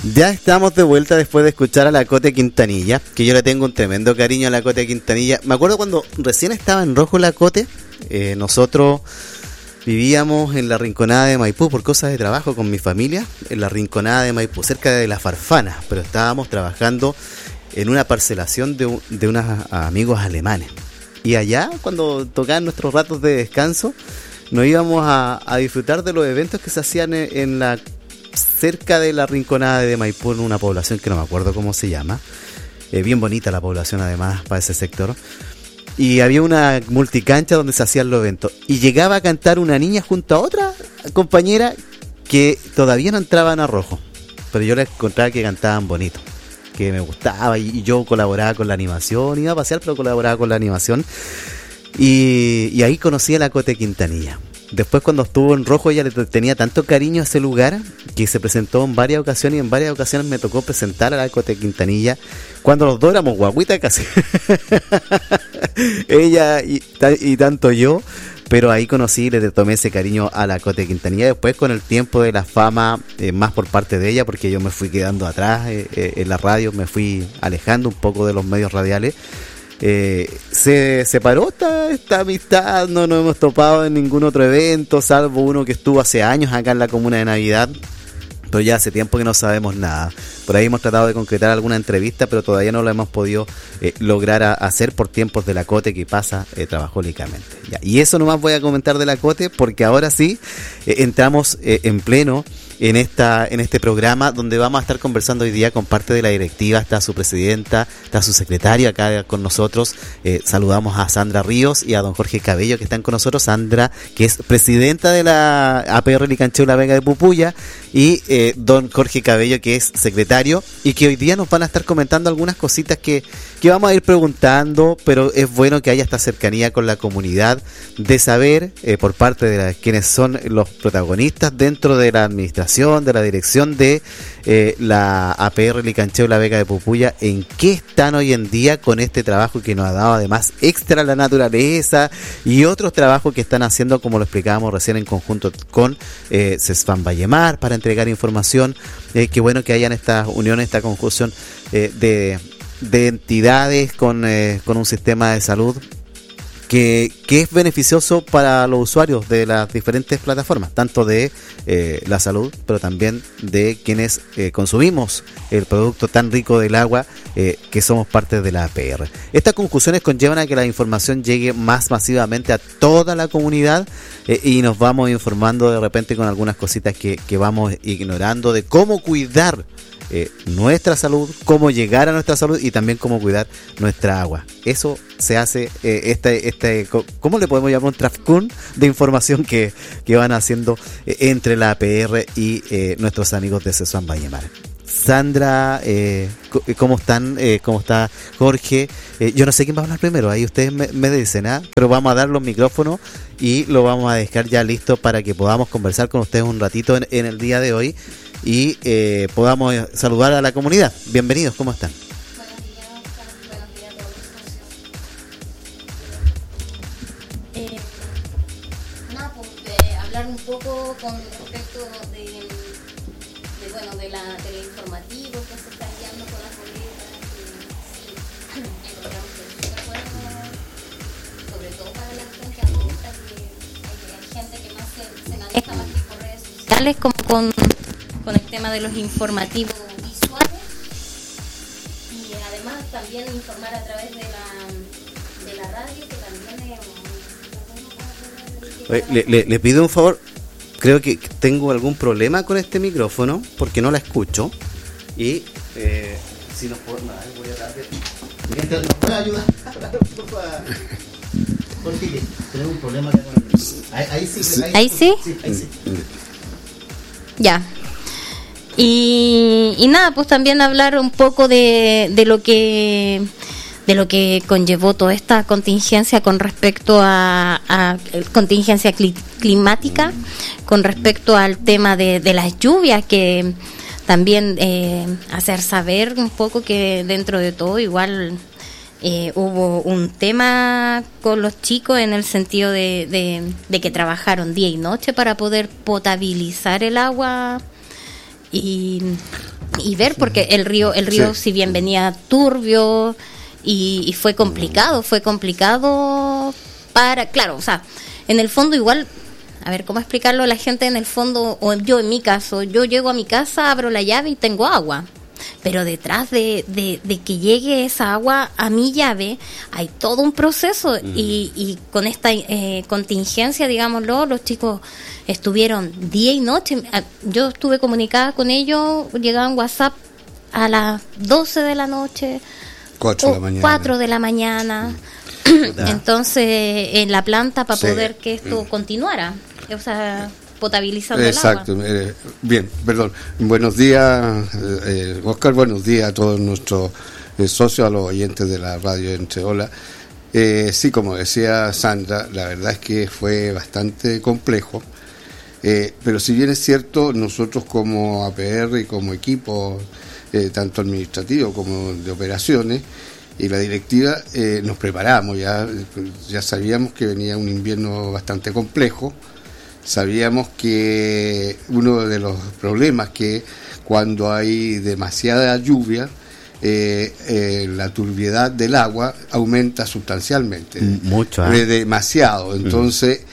Ya estamos de vuelta después de escuchar a la Cote Quintanilla, que yo le tengo un tremendo cariño a la Cote Quintanilla. Me acuerdo cuando recién estaba en rojo la Cote, nosotros vivíamos en la Rinconada de Maipú por cosas de trabajo con mi familia, en la Rinconada de Maipú, cerca de La Farfana, pero estábamos trabajando en una parcelación de unos amigos alemanes. Y allá, cuando tocaban nuestros ratos de descanso, nos íbamos a disfrutar de los eventos que se hacían en la cerca de la Rinconada de Maipú, en una población que no me acuerdo cómo se llama, bien bonita la población además para ese sector, y había una multicancha donde se hacían los eventos, y llegaba a cantar una niña junto a otra compañera que todavía no entraban a rojo, pero yo les encontraba que cantaban bonito, que me gustaba, y yo colaboraba con la animación, iba a pasear pero colaboraba con la animación, y ahí conocí a la Cote Quintanilla. Después, cuando estuvo en rojo, ella le tenía tanto cariño a ese lugar que se presentó en varias ocasiones, y en varias ocasiones me tocó presentar a la Cote Quintanilla cuando los dos éramos guaguitas casi. Ella y tanto yo, pero ahí conocí y le tomé ese cariño a la Cote Quintanilla. Después, con el tiempo de la fama, más por parte de ella, porque yo me fui quedando atrás en la radio, me fui alejando un poco de los medios radiales. Se separó esta amistad, no nos hemos topado en ningún otro evento, salvo uno que estuvo hace años acá en la comuna de Navidad, pero ya hace tiempo que no sabemos nada. Por ahí hemos tratado de concretar alguna entrevista, pero todavía no lo hemos podido lograr hacer por tiempos de la Cote, que pasa trabajólicamente. Ya, y eso nomás voy a comentar de la Cote, porque ahora sí entramos en pleno en este programa, donde vamos a estar conversando hoy día con parte de la directiva. Está su presidenta, está su secretario acá con nosotros. Saludamos a Sandra Ríos y a don Jorge Cabello, que están con nosotros. Sandra, que es presidenta de la APR Licancheo La Vega de Pupuya, y don Jorge Cabello, que es secretario, y que hoy día nos van a estar comentando algunas cositas que vamos a ir preguntando, pero es bueno que haya esta cercanía con la comunidad, de saber por parte de quienes son los protagonistas dentro de la administración, de la dirección de la APR Licancheo La Vega de Pupuya, en qué están hoy en día con este trabajo que nos ha dado además extra la naturaleza, y otros trabajos que están haciendo, como lo explicábamos recién, en conjunto con CESFAM Vallemar, para entregar información. Qué bueno que hayan esta unión, esta conjunción de entidades con un sistema de salud que es beneficioso para los usuarios de las diferentes plataformas, tanto de la salud, pero también de quienes consumimos el producto tan rico del agua, que somos parte de la APR. Estas conjunciones conllevan a que la información llegue más masivamente a toda la comunidad, y nos vamos informando de repente con algunas cositas que vamos ignorando, de cómo cuidar nuestra salud, cómo llegar a nuestra salud, y también cómo cuidar nuestra agua. Eso se hace, ¿cómo le podemos llamar? Un trafcún de información que van haciendo entre la APR y nuestros amigos de CESFAM Vallemar. Sandra, ¿cómo están? ¿Cómo está Jorge? Yo no sé quién va a hablar primero, ahí ustedes me dicen, pero vamos a dar los micrófonos y lo vamos a dejar ya listo para que podamos conversar con ustedes un ratito en el día de hoy, y podamos saludar a la comunidad. Bienvenidos, ¿cómo están? Buenos días a todos. Hablar un poco con respecto de la informativo que se está enviando con las boletas, encontramos que es súper bueno, sobre todo para la gente adulta, que hay gente que más se maneja más que por redes sociales, como con el tema de los informativos visuales, y además también informar a través de la radio, que también es le pido un favor. Creo que tengo algún problema con este micrófono porque no la escucho, y si nos puedo, voy a darle, mientras nos pueda ayudar porque tenemos un problema acá con el micrófono. Ahí sí. Ya. Y nada, pues también hablar un poco de lo que conllevó toda esta contingencia con respecto a contingencia climática, con respecto al tema de las lluvias, que también hacer saber un poco que dentro de todo igual hubo un tema con los chicos, en el sentido de que trabajaron día y noche para poder potabilizar el agua. Y y ver, porque el río si bien venía turbio y fue complicado para, claro, o sea, en el fondo igual, a ver, ¿cómo explicarlo a la gente? En el fondo, o yo en mi caso, yo llego a mi casa, abro la llave y tengo agua. Pero detrás de que llegue esa agua a mi llave hay todo un proceso y con esta contingencia, digámoslo, los chicos estuvieron día y noche. Yo estuve comunicada con ellos, llegaban WhatsApp a las 12 de la noche, 4 de la mañana. Entonces, en la planta para poder que esto continuara. O sea, potabilizando exacto, el agua. Bien, perdón. Buenos días, Oscar, buenos días a todos nuestros socios, a los oyentes de la radio Entreola. Sí, como decía Sandra, la verdad es que fue bastante complejo, pero si bien es cierto, nosotros como APR y como equipo, tanto administrativo como de operaciones, y la directiva, nos preparamos, ya sabíamos que venía un invierno bastante complejo. Sabíamos que uno de los problemas que cuando hay demasiada lluvia, la turbiedad del agua aumenta sustancialmente. Mucho, demasiado. Entonces,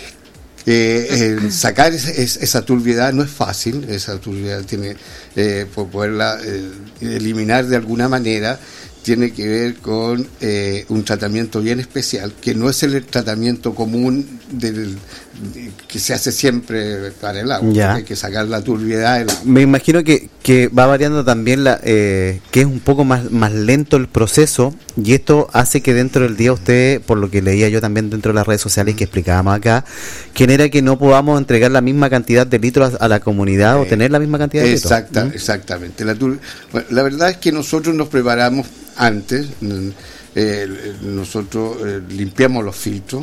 sacar esa turbiedad no es fácil. Esa turbiedad tiene, por poderla eliminar de alguna manera, tiene que ver con un tratamiento bien especial, que no es el tratamiento común que se hace siempre para el agua. Hay que sacar la turbiedad del agua. Me imagino que va variando también que es un poco más lento el proceso, y esto hace que dentro del día usted, por lo que leía yo también dentro de las redes sociales que explicábamos acá, genera que no podamos entregar la misma cantidad de litros a la comunidad o tener la misma cantidad de litros. Exactamente. La verdad es que nosotros nos preparamos antes. Nosotros limpiamos los filtros.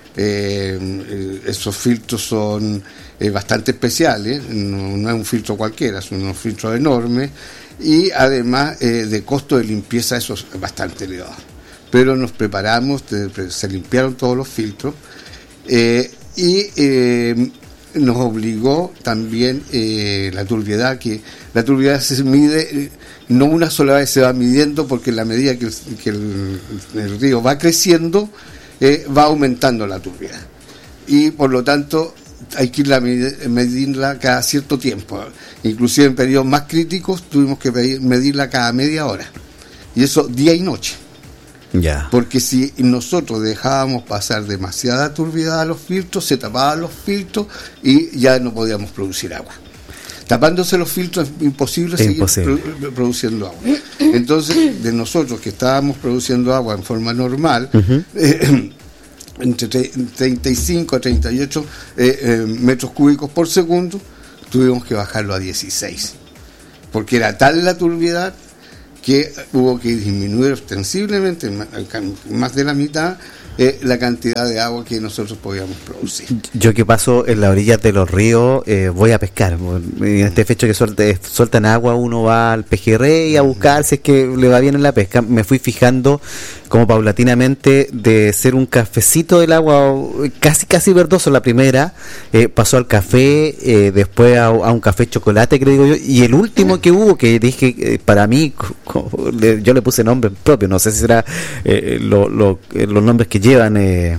Esos filtros son bastante especiales, no es un filtro cualquiera, son unos filtros enormes, y además de costo de limpieza eso es bastante elevado, pero nos preparamos, se limpiaron todos los filtros, y nos obligó también la turbiedad, que la turbiedad se mide, no una sola vez se va midiendo, porque en la medida que el río va creciendo, va aumentando la turbiedad, y por lo tanto hay que irla medirla cada cierto tiempo. Inclusive en periodos más críticos tuvimos que medirla cada media hora, y eso día y noche. Porque si nosotros dejábamos pasar demasiada turbiedad a los filtros, se tapaban los filtros y ya no podíamos producir agua. Tapándose los filtros es imposible seguir produciendo agua. Entonces, de nosotros que estábamos produciendo agua en forma normal, entre 35 a 38 metros cúbicos por segundo, tuvimos que bajarlo a 16. Porque era tal la turbiedad que hubo que disminuir ostensiblemente, más de la mitad, la cantidad de agua que nosotros podíamos producir. Yo que paso en las orillas de los ríos, voy a pescar. En este fecho que sueltan agua, uno va al pejerrey a buscar si es que le va bien en la pesca. Me fui fijando como paulatinamente de ser un cafecito del agua casi verdoso la primera, pasó al café, después a un café chocolate, creo yo, y el último que hubo, que dije, para mí, yo le puse nombre propio, no sé si será los nombres que llevan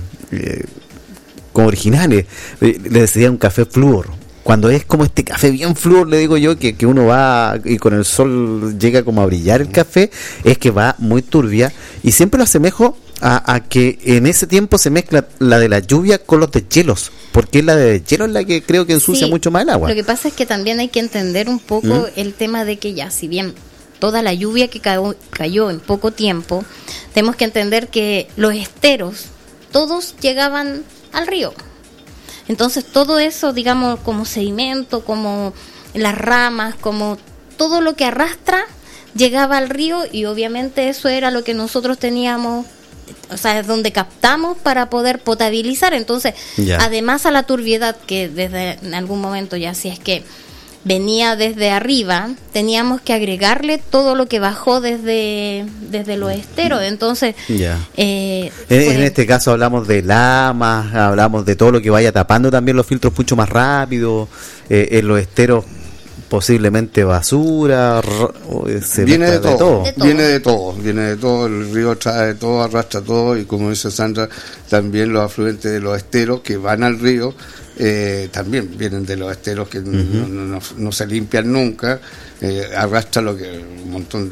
como originales, le decía un café flúor. Cuando es como este café bien flúor, le digo yo, que uno va y con el sol llega como a brillar el café, es que va muy turbia, y siempre lo asemejo a que en ese tiempo se mezcla la de la lluvia con los deshielo, porque la de deshielo es la que creo que ensucia mucho más el agua. Lo que pasa es que también hay que entender un poco el tema de que ya, si bien toda la lluvia que cayó en poco tiempo, tenemos que entender que los esteros todos llegaban al río. Entonces todo eso, digamos, como sedimento, como las ramas, como todo lo que arrastra, llegaba al río, y obviamente eso era lo que nosotros teníamos, o sea, es donde captamos para poder potabilizar. Entonces, además a la turbiedad, que desde en algún momento ya, si es que venía desde arriba, teníamos que agregarle todo lo que bajó desde los esteros. Entonces, en este caso hablamos de lamas, hablamos de todo lo que vaya tapando también los filtros mucho más rápido, en los esteros posiblemente basura, viene de todo, De todo. viene de todo, el río trae de todo, arrastra todo, y como dice Sandra, también los afluentes de los esteros que van al río, también vienen de los esteros que no se limpian nunca, arrastra un montón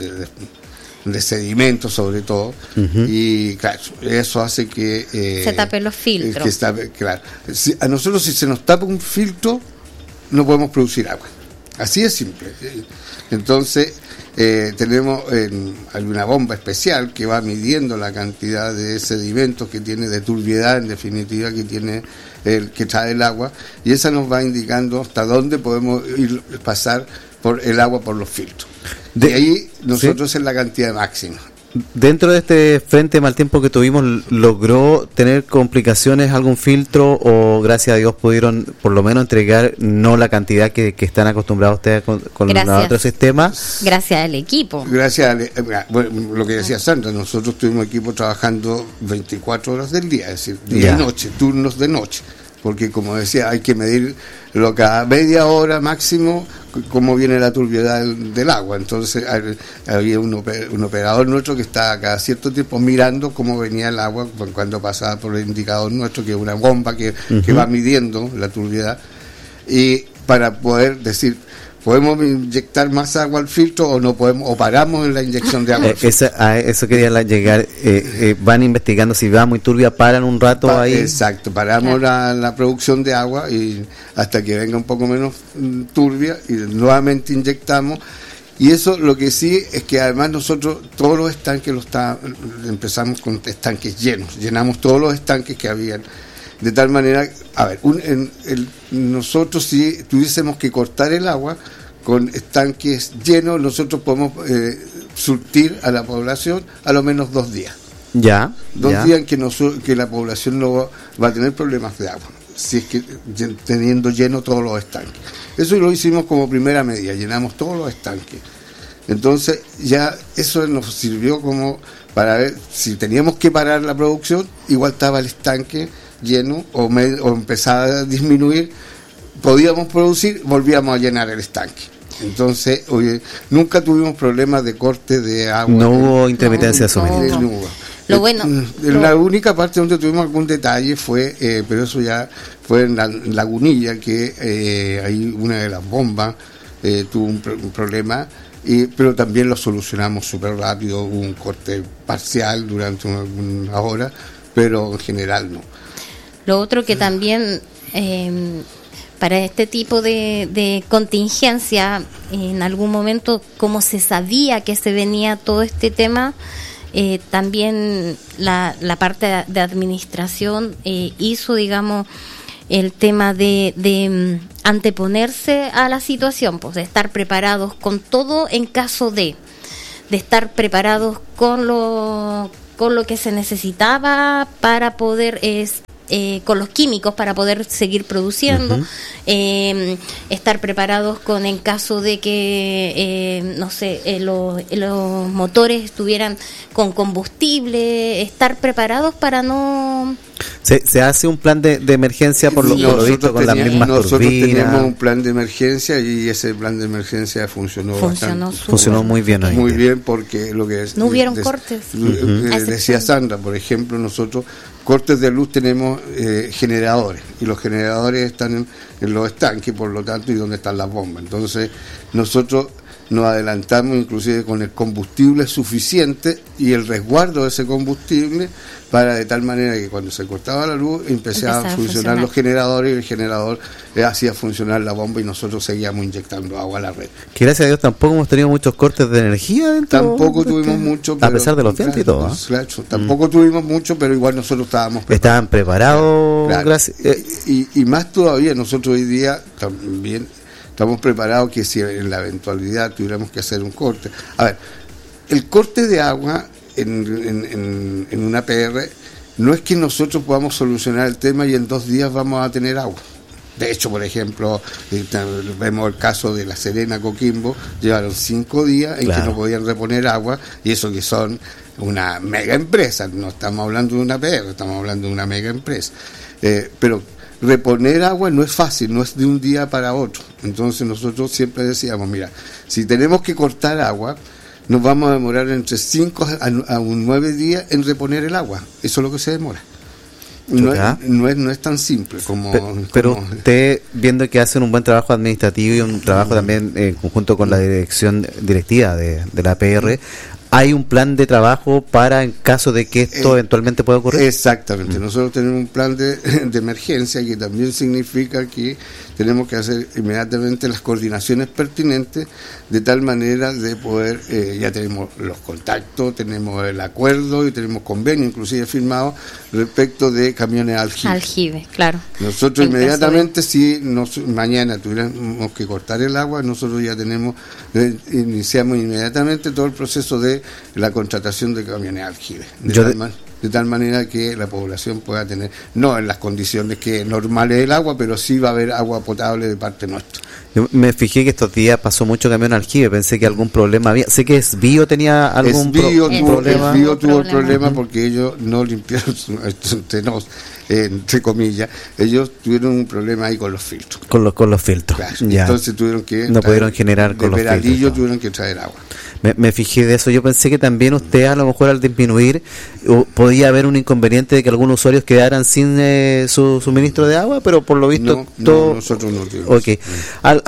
de sedimentos sobre todo, y claro, eso hace que se tapen los filtros. Claro, a nosotros si se nos tapa un filtro no podemos producir agua, así de simple. Entonces tenemos alguna bomba especial que va midiendo la cantidad de sedimentos que tiene, de turbiedad en definitiva que tiene que trae el agua, y esa nos va indicando hasta dónde podemos pasar por el agua por los filtros. Y ahí nosotros ¿sí? Es la cantidad máxima. Dentro de este frente de mal tiempo que tuvimos, ¿logró tener complicaciones algún filtro o gracias a Dios pudieron por lo menos entregar no la cantidad que están acostumbrados ustedes con los otros sistemas? Gracias al equipo. Bueno, lo que decía Sandra, nosotros tuvimos equipo trabajando 24 horas del día, es decir, día y noche, turnos de noche. Porque como decía, hay que medir cada media hora máximo cómo viene la turbiedad del agua. Entonces había un operador nuestro que estaba cada cierto tiempo mirando cómo venía el agua cuando pasaba por el indicador nuestro, que es una bomba que va midiendo la turbiedad, y para poder decir, ¿podemos inyectar más agua al filtro o no podemos, o paramos en la inyección de agua al filtro? A eso quería llegar. Van investigando si va muy turbia, paran un rato ahí. Exacto, paramos la producción de agua y hasta que venga un poco menos turbia y nuevamente inyectamos. Y eso lo que sí es que además nosotros todos los estanques empezamos con estanques llenos, llenamos todos los estanques que habían. De tal manera, a ver, nosotros si tuviésemos que cortar el agua con estanques llenos, nosotros podemos surtir a la población a lo menos 2 días. Dos días en que la población no va a tener problemas de agua, si es que teniendo lleno todos los estanques. Eso lo hicimos como primera medida, llenamos todos los estanques. Entonces ya eso nos sirvió como para ver si teníamos que parar la producción, igual estaba el estanque lleno o empezaba a disminuir, podíamos producir, volvíamos a llenar el estanque. Entonces, nunca tuvimos problemas de corte de agua. No hubo intermitencia de suministro. No hubo. Lo bueno. La única parte donde tuvimos algún detalle fue, pero eso ya fue en la Lagunilla, que ahí una de las bombas tuvo un problema, pero también lo solucionamos súper rápido, hubo un corte parcial durante una hora, pero en general no. Lo otro que también para este tipo de contingencia, en algún momento, como se sabía que se venía todo este tema, también la parte de administración hizo, digamos, el tema de anteponerse a la situación, pues de estar preparados con todo en caso de estar preparados con lo que se necesitaba para poder con los químicos para poder seguir produciendo, estar preparados con en caso de que los motores estuvieran con combustible, estar preparados para no... Se hace un plan de emergencia por lo visto con las mismas turbinas. Nosotros teníamos un plan de emergencia y ese plan de emergencia funcionó muy bien hoy. Muy bien, porque lo que es... No hubieron cortes. Decía Sandra, por ejemplo, nosotros cortes de luz tenemos generadores, y los generadores están en los estanques, por lo tanto, y donde están las bombas. Entonces, nosotros nos adelantamos inclusive con el combustible suficiente y el resguardo de ese combustible, para de tal manera que cuando se cortaba la luz empezaba a funcionar los generadores, y el generador hacía funcionar la bomba y nosotros seguíamos inyectando agua a la red. Que gracias a Dios tampoco hemos tenido muchos cortes de energía dentro. Tampoco tuvimos mucho, a pesar de los vientos y todo. Claro, tampoco tuvimos mucho, pero igual nosotros estábamos preparados. Estaban preparados, claro. Gracias. Y más todavía, nosotros hoy día también estamos preparados que si en la eventualidad tuviéramos que hacer un corte. A ver, el corte de agua en una PR no es que nosotros podamos solucionar el tema y en 2 días vamos a tener agua. De hecho, por ejemplo, vemos el caso de La Serena, Coquimbo, llevaron 5 días en que no podían reponer agua, y eso que son una mega empresa, no estamos hablando de una PR, estamos hablando de una mega empresa. Pero reponer agua no es fácil, no es de un día para otro. Entonces nosotros siempre decíamos, mira, si tenemos que cortar agua, nos vamos a demorar entre 5 a 9 días en reponer el agua. Eso es lo que se demora. No es tan simple como... Pero usted, viendo que hacen un buen trabajo administrativo y un trabajo también en conjunto con la dirección directiva de la APR, ¿hay un plan de trabajo para en caso de que esto eventualmente pueda ocurrir? Exactamente. Nosotros tenemos un plan de emergencia, que también significa que tenemos que hacer inmediatamente las coordinaciones pertinentes, de tal manera de poder, ya tenemos los contactos, tenemos el acuerdo y tenemos convenio inclusive firmado respecto de camiones aljibe. Aljibe, claro. Nosotros inmediatamente, si mañana tuviéramos que cortar el agua, nosotros ya iniciamos inmediatamente todo el proceso de la contratación de camiones aljibe. De tal manera que la población pueda tener, no en las condiciones que normales del agua, pero sí va a haber agua potable de parte nuestra. Yo me fijé que estos días pasó mucho camión aljibe, pensé que algún problema había. Sé que Esbío tenía algún problema. Esbío tuvo el problema porque ellos no limpiaron, entre comillas, ellos tuvieron un problema ahí con los filtros. Con los filtros. Claro, ya. Entonces tuvieron que... No pudieron generar con los filtros. Tuvieron que traer agua. Me fijé de eso. Yo pensé que también usted, a lo mejor al disminuir, podía haber un inconveniente de que algunos usuarios quedaran sin su suministro de agua, pero por lo visto no, nosotros no tuvimos. Okay.